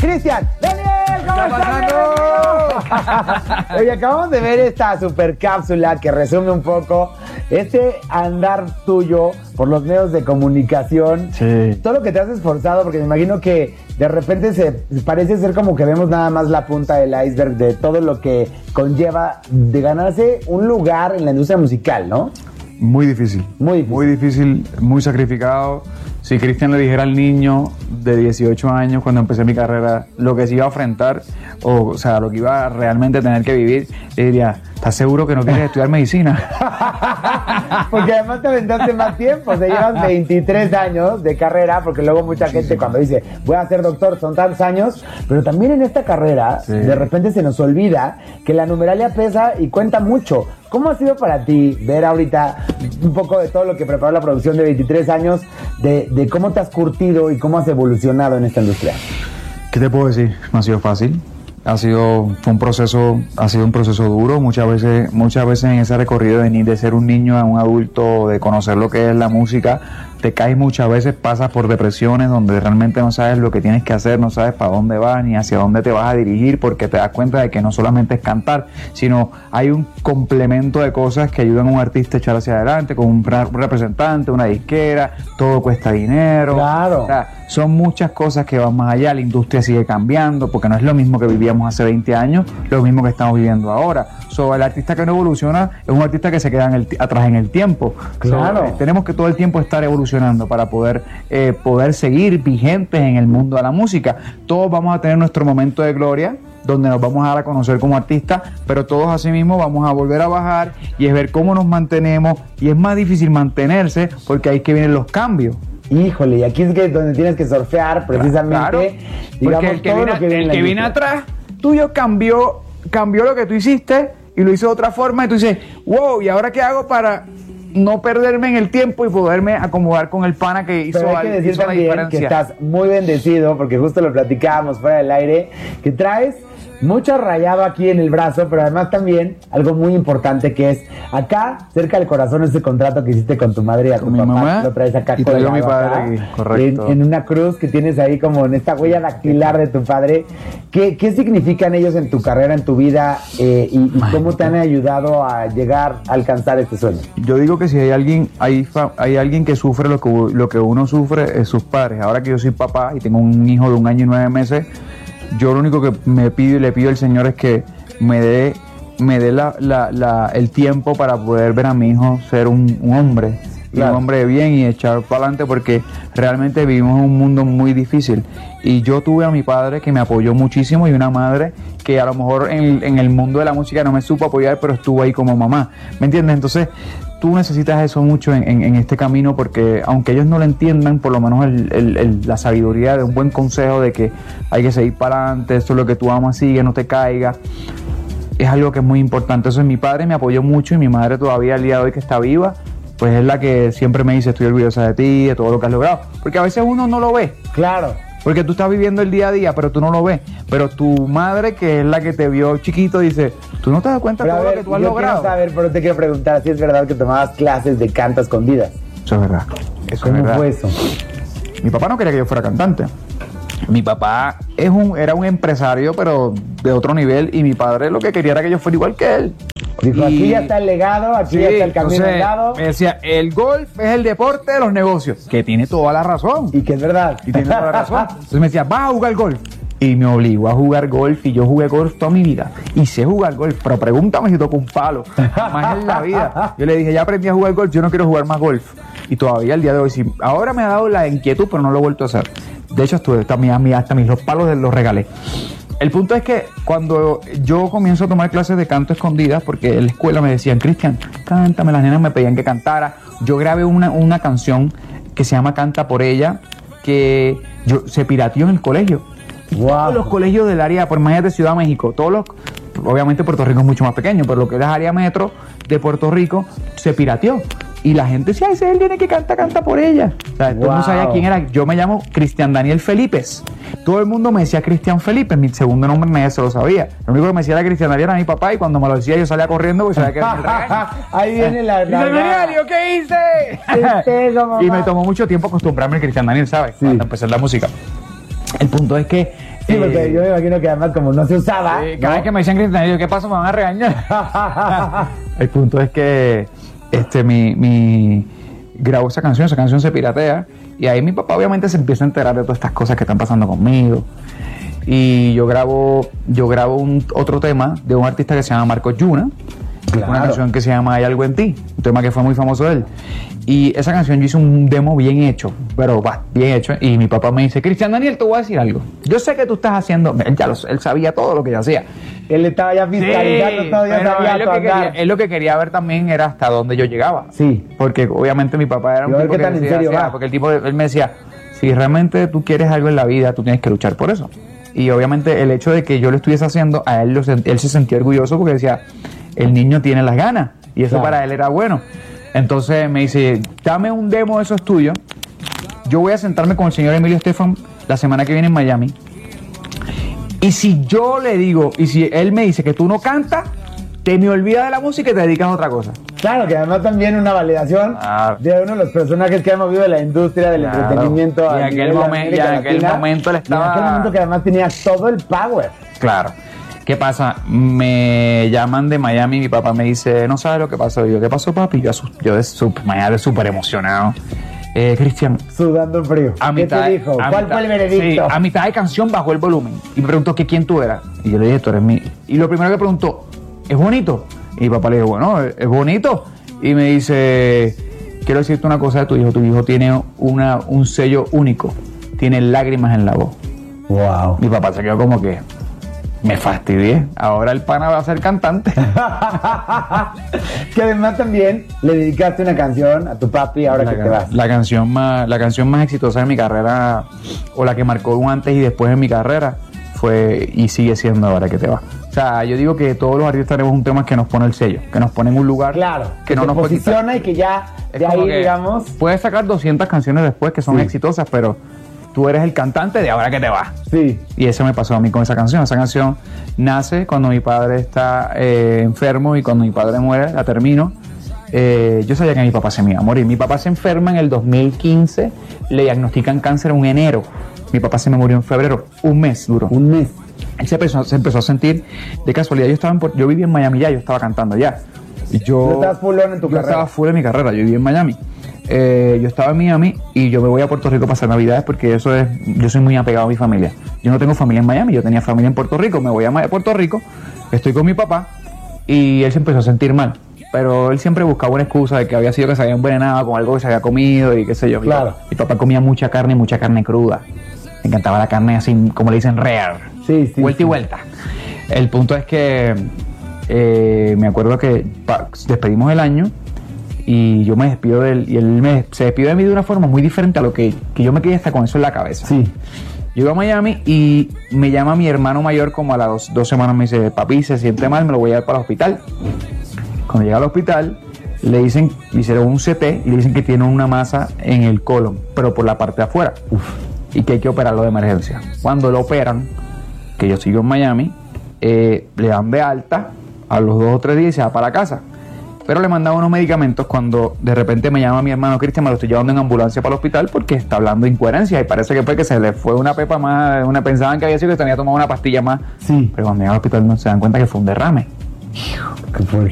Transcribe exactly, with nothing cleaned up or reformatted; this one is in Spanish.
Cristian, Daniel, ¿cómo estás? Oye, acabamos de ver esta super cápsula que resume un poco este andar tuyo por los medios de comunicación. Sí. Todo lo que te has esforzado, porque me imagino que de repente se parece ser como que vemos nada más la punta del iceberg de todo lo que conlleva de ganarse un lugar en la industria musical, ¿no? Muy difícil. Muy difícil. Muy difícil, muy sacrificado. Si Cristian le dijera al niño de dieciocho años cuando empecé mi carrera lo que se iba a enfrentar, o, o sea, lo que iba a realmente tener que vivir, le diría, ¿estás seguro que no quieres estudiar medicina? Porque además te aventaste más tiempo, o sea, llevas veintitrés años de carrera, porque luego mucha gente cuando dice, voy a ser doctor, son tantos años, pero también en esta carrera, sí, de repente se nos olvida que la numeralia pesa y cuenta mucho. ¿Cómo ha sido para ti ver ahorita un poco de todo lo que preparó la producción de veintitrés años, de, de cómo te has curtido y cómo has evolucionado en esta industria? ¿Qué te puedo decir? No ha sido fácil. Ha sido fue un proceso, ha sido un proceso duro. Muchas veces, muchas veces en ese recorrido de venir de ser un niño a un adulto, de conocer lo que es la música, te caes muchas veces, pasas por depresiones donde realmente no sabes lo que tienes que hacer, no sabes para dónde vas ni hacia dónde te vas a dirigir, porque te das cuenta de que no solamente es cantar, sino hay un complemento de cosas que ayudan a un artista a echar hacia adelante, con un representante, una disquera, todo cuesta dinero. Claro. O sea, son muchas cosas que van más allá, la industria sigue cambiando, porque no es lo mismo que vivíamos hace veinte años, lo mismo que estamos viviendo ahora. So, el artista que no evoluciona es un artista que se queda en el, atrás en el tiempo. Claro. So, eh, tenemos que todo el tiempo estar evolucionando para poder, eh, poder seguir vigentes en el mundo de la música. Todos vamos a tener nuestro momento de gloria, donde nos vamos a dar a conocer como artistas, pero todos asimismo vamos a volver a bajar y es ver cómo nos mantenemos, y es más difícil mantenerse porque ahí es que vienen los cambios. Híjole, y aquí es que donde tienes que surfear precisamente, claro, digamos, porque el que todo viene, lo que viene, el que viene atrás tuyo cambió, cambió lo que tú hiciste y lo hizo de otra forma, y tú dices, wow, ¿y ahora qué hago para no perderme en el tiempo y poderme acomodar con el pana que hizo, pero hay que decir hizo la también diferencia? Que estás muy bendecido, porque justo lo platicábamos fuera del aire, que traes mucho rayado aquí en el brazo, pero además también algo muy importante que es acá, cerca del corazón, ese contrato que hiciste con tu madre y a tu con papá, mi mamá, lo traes acá y traigo a mi colgado padre acá, aquí, correcto. En, en una cruz que tienes ahí como en esta huella dactilar de tu padre. ¿Qué, qué significan ellos en tu carrera, en tu vida, eh, y, y cómo te han ayudado a llegar a alcanzar este sueño? Yo digo que si hay alguien, hay, hay alguien que sufre lo que, lo que uno sufre, es sus padres. Ahora que yo soy papá y tengo un hijo de un año y nueve meses, yo lo único que me pido y le pido al Señor es que me dé me dé la, la, la, el tiempo para poder ver a mi hijo ser un, un hombre, claro, un hombre de bien y echar para adelante, porque realmente vivimos en un mundo muy difícil. Y yo tuve a mi padre que me apoyó muchísimo y una madre que a lo mejor en, en el mundo de la música no me supo apoyar, pero estuvo ahí como mamá, ¿me entiendes? Entonces tú necesitas eso mucho en, en, en este camino, porque aunque ellos no lo entiendan, por lo menos el, el, el, la sabiduría de un buen consejo de que hay que seguir para adelante, esto es lo que tú amas, sigue, no te caigas, es algo que es muy importante. Entonces mi padre me apoyó mucho y mi madre todavía al día de hoy, que está viva, pues es la que siempre me dice, estoy orgullosa de ti, de todo lo que has logrado, porque a veces uno no lo ve. Claro. Porque tú estás viviendo el día a día, pero tú no lo ves. Pero tu madre, que es la que te vio chiquito, dice, ¿tú no te das cuenta de todo ver, lo que tú has yo logrado? Quiero saber, pero te quiero preguntar si es verdad que tomabas clases de canto a escondidas. Eso es verdad. Eso ¿Cómo es verdad. fue eso? Mi papá no quería que yo fuera cantante. Mi papá es un, era un empresario, pero de otro nivel, y mi padre lo que quería era que yo fuera igual que él. Dijo, y... aquí ya está el legado, aquí sí, ya está el camino andado. Me decía, el golf es el deporte de los negocios, que tiene toda la razón. Y que es verdad. Y tiene toda la razón. Entonces me decía, vas a jugar golf. Y me obligó a jugar golf, y yo jugué golf toda mi vida. Y sé jugar golf, pero pregúntame si toco un palo. Jamás en la vida. Yo le dije, ya aprendí a jugar golf, yo no quiero jugar más golf. Y todavía al día de hoy, sí. Ahora me ha dado la inquietud, pero no lo he vuelto a hacer. De hecho, estuve, también, hasta mis los palos los regalé. El punto es que cuando yo comienzo a tomar clases de canto escondidas, porque en la escuela me decían, Cristian, cántame, las nenas me pedían que cantara. Yo grabé una, una canción que se llama Canta por ella, que yo, se pirateó en el colegio. Wow. Todos los colegios del área, por más de Ciudad de México, todos los, obviamente Puerto Rico es mucho más pequeño, pero lo que es la área metro de Puerto Rico se pirateó. Y la gente decía, ese él tiene que cantar, canta por ella. O sea, todo el mundo sabía quién era. Yo me llamo Cristian Daniel Felipes. Todo el mundo me decía Cristian Felipe. Mi segundo nombre nadie se lo sabía. Lo único que me decía era Cristian Daniel, era mi papá. Y cuando me lo decía, yo salía corriendo porque sabía que era el regaño. Ahí viene la... Cristian Daniel, ¿yo qué hice? Este, no, y me tomó mucho tiempo acostumbrarme al Cristian Daniel, ¿sabes? Sí. Cuando empecé la música. El punto es que Sí, porque Eh, yo me imagino que además como no se usaba. Sí, cada ¿no? vez que me dicen Cristian, yo, ¿qué pasó? Me van a regañar. El punto es que este, mi, mi grabo esa canción, esa canción se piratea, y ahí mi papá obviamente se empieza a enterar de todas estas cosas que están pasando conmigo. Y yo grabo, yo grabo un, otro tema de un artista que se llama Marcos Yuna, Claro. una canción que se llama Hay algo en ti, un tema que fue muy famoso de él. Y esa canción yo hice un demo bien hecho, pero va, bien hecho. Y mi papá me dice, Cristian Daniel, te voy a decir algo. Yo sé que tú estás haciendo, él ya lo, él sabía todo lo que yo hacía. Él estaba ya fiscalizando Sí, todo, ya pero sabía él lo, tu que andar. quería, él lo que quería ver también era hasta dónde yo llegaba. Sí. Porque obviamente mi papá era un Y a ver tipo qué que tan en decía, serio decía, va. porque el tipo, él me decía, si realmente tú quieres algo en la vida, tú tienes que luchar por eso. Y obviamente el hecho de que yo lo estuviese haciendo, a él, lo, sent- él se sentía orgulloso porque decía, el niño tiene las ganas. Y eso Claro. para él era bueno. Entonces me dice, dame un demo de esos tuyos. Yo voy a sentarme con el señor Emilio Estefan la semana que viene en Miami. Y si yo le digo, y si él me dice que tú no cantas, te me olvidas de la música y te dedicas a otra cosa. Claro, que además también una validación Claro. de uno de los personajes que ha movido la industria del Claro. entretenimiento. Y a en aquel nivel de momen- América y en aquel Latina. momento él Y en estaba- aquel momento que además tenía todo el power. Claro. ¿Qué pasa? Me llaman de Miami, mi papá me dice, no sabes lo que pasó. Y yo, ¿qué pasó, papi? Yo, asus- yo de súper Miami, súper emocionado. Eh, Cristian, Sudando frío. a ¿Qué mitad, te dijo? a ¿Cuál mitad- fue el veredicto? sí, a mitad de canción bajó el volumen y me preguntó que quién tú eras. Y yo le dije, tú eres mi. Y lo primero que preguntó, ¿es bonito? Y mi papá le dijo, bueno, es es bonito. Y me dice, quiero decirte una cosa de tu hijo. Tu hijo tiene una, un sello único, tiene lágrimas en la voz. Wow. Mi papá se quedó como que, me fastidié. Ahora el pana va a ser cantante. Que además también le dedicaste una canción a tu papi ahora la, que te vas. la canción más, la canción más exitosa de mi carrera, o la que marcó un antes y después en mi carrera, fue y sigue siendo Ahora que te vas. O sea, yo digo que todos los artistas tenemos un tema que nos pone el sello, que nos pone en un lugar Claro, que no te nos puede quitar. posiciona y que ya Es de como ahí, que digamos. puedes sacar doscientas canciones después que son Sí. exitosas, pero tú eres el cantante de Ahora que te vas. Sí. Y eso me pasó a mí con esa canción. Esa canción nace cuando mi padre está eh, enfermo y cuando mi padre muere, la termino. Eh, yo sabía que mi papá se me iba a morir. Mi papá se enferma en el dos mil quince, le diagnostican cáncer en enero. Mi papá se me murió en febrero, un mes duró. Un mes. Él se empezó, se empezó a sentir de casualidad. Yo estaba en Puerto- yo vivía en Miami ya, yo estaba cantando ya. Y yo, Tú estabas full on en tu yo carrera. estaba full en mi carrera, yo vivía en Miami. Eh, yo estaba en Miami y yo me voy a Puerto Rico a pasar Navidades porque eso es, yo soy muy apegado a mi familia. Yo no tengo familia en Miami, yo tenía familia en Puerto Rico. Me voy a Ma- Puerto Rico, estoy con mi papá y él se empezó a sentir mal. Pero él siempre buscaba una excusa de que había sido que se había envenenado con algo que se había comido y qué sé yo. Mi Claro. papá- Mi papá comía mucha carne y mucha carne cruda. Me encantaba la carne así, como le dicen, rare. Sí, sí. Vuelta sí. y vuelta. El punto es que eh, me acuerdo que pa- despedimos el año y yo me despido de él y él me, se despidió de mí de una forma muy diferente a lo que, que yo me quedé hasta con eso en la cabeza. Sí. Yo iba a Miami y me llama mi hermano mayor como a las dos, dos semanas, me dice, papi, se siente mal, me lo voy a llevar para el hospital. Cuando llega al hospital, le dicen, le hicieron un C T y le dicen que tiene una masa en el colon, pero por la parte de afuera. Uf. Y que hay que operarlo de emergencia. Cuando lo operan, que yo sigo en Miami, eh, le dan de alta a los dos o tres días y se va para la casa. Pero le mandaban unos medicamentos cuando de repente me llama mi hermano Cristian, me lo estoy llevando en ambulancia para el hospital porque está hablando de incoherencia y parece que fue que se le fue una pepa más, una, pensaban que había sido que tenía tomado una pastilla más. Sí. Pero cuando llega al hospital no se dan cuenta que fue un derrame. ¿Qué fue?